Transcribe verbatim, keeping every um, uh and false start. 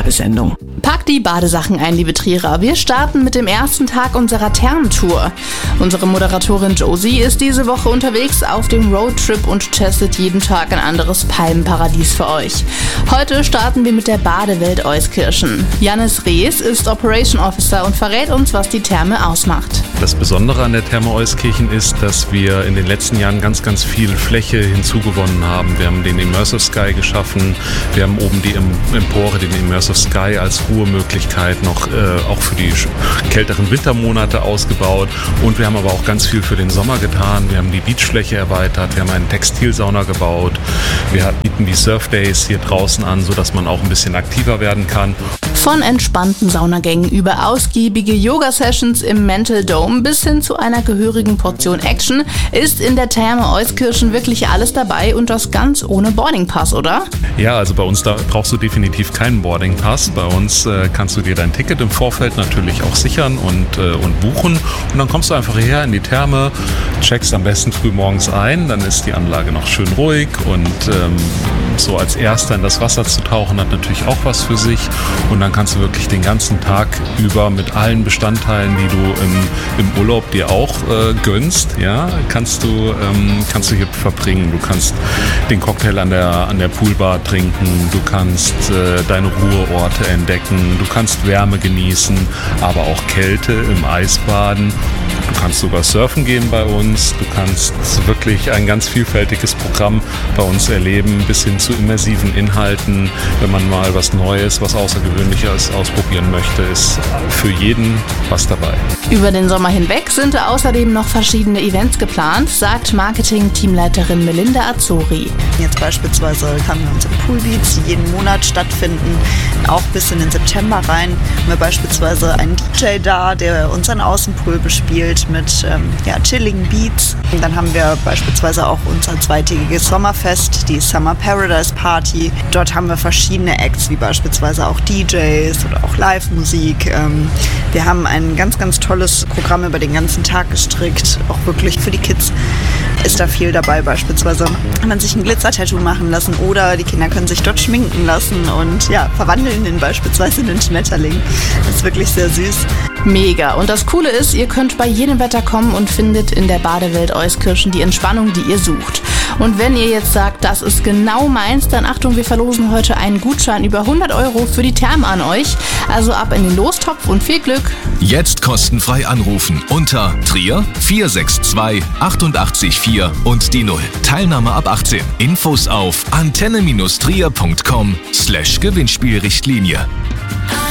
Badesendung. Packt die Badesachen ein, liebe Trierer. Wir starten mit dem ersten Tag unserer Thermentour. Unsere Moderatorin Josie ist diese Woche unterwegs auf dem Roadtrip und testet jeden Tag ein anderes Palmenparadies für euch. Heute starten wir mit der Badewelt Euskirchen. Jannis Rees ist Operation Officer und verrät uns, was die Therme ausmacht. Das Besondere an der Therme Euskirchen ist, dass wir in den letzten Jahren ganz, ganz viel Fläche hinzugewonnen haben. Wir haben den Immersive Sky geschaffen, wir haben oben die Empore, den Immersive Sky als Ruhemöglichkeit noch äh, auch für die kälteren Wintermonate ausgebaut, und wir haben aber auch ganz viel für den Sommer getan. Wir haben die Beachfläche erweitert, wir haben eine Textilsauna gebaut, wir bieten die Surf Days hier draußen an, sodass man auch ein bisschen aktiver werden kann. Von entspannten Saunagängen über ausgiebige Yoga-Sessions im Mental Dome bis hin zu einer gehörigen Portion Action ist in der Therme Euskirchen wirklich alles dabei, und das ganz ohne Boardingpass, oder? Ja, also bei uns da brauchst du definitiv keinen Boardingpass. Bei uns äh, kannst du dir dein Ticket im Vorfeld natürlich auch sichern und, äh, und buchen, und dann kommst du einfach hierher in die Therme, checkst am besten früh morgens ein, dann ist die Anlage noch schön ruhig, und ähm, so als Erster in das Wasser zu tauchen hat natürlich auch was für sich, und dann kannst du wirklich den ganzen Tag über mit allen Bestandteilen, die du im, im Urlaub dir auch äh, gönnst, ja, kannst du, ähm, kannst du hier verbringen. Du kannst den Cocktail an der, an der Poolbar trinken, du kannst äh, deine Ruheorte entdecken, du kannst Wärme genießen, aber auch Kälte im Eisbaden. Du kannst sogar surfen gehen bei uns, du kannst wirklich ein ganz vielfältiges Programm bei uns erleben, bis hin zu immersiven Inhalten. Wenn man mal was Neues, was Außergewöhnliches ausprobieren möchte, ist für jeden was dabei. Über den Sommer hinweg sind außerdem noch verschiedene Events geplant, sagt Marketing-Teamleiterin Melinda Azori. Jetzt beispielsweise haben wir unsere Poolbeats, die jeden Monat stattfinden, auch bis in den September rein. Haben wir beispielsweise einen D J da, der unseren Außenpool bespielt mit ähm, ja, chilligen Beats. Und dann haben wir beispielsweise auch unser zweitägiges Sommerfest, die Summer Paradise Party. Dort haben wir verschiedene Acts, wie beispielsweise auch D Js oder auch Live-Musik. Ähm, wir haben ein ganz, ganz tolles Programm über den ganzen Tag gestrickt, auch wirklich für die Kids ist da viel dabei. Beispielsweise kann man sich ein Glitzer-Tattoo machen lassen, oder die Kinder können sich dort schminken lassen und ja, verwandeln in beispielsweise einen Schmetterling. Das ist wirklich sehr süß. Mega. Und das Coole ist, ihr könnt bei jedem Wetter kommen und findet in der Badewelt Euskirchen die Entspannung, die ihr sucht. Und wenn ihr jetzt sagt, das ist genau meins, dann Achtung, wir verlosen heute einen Gutschein über hundert Euro für die Therme an euch. Also ab in den Lostopf und viel Glück. Jetzt kostenfrei anrufen unter Trier vier sechs zwei acht acht vier und die null. Teilnahme ab achtzehn. Infos auf antenne Bindestrich trier Punkt com slash Gewinnspielrichtlinie.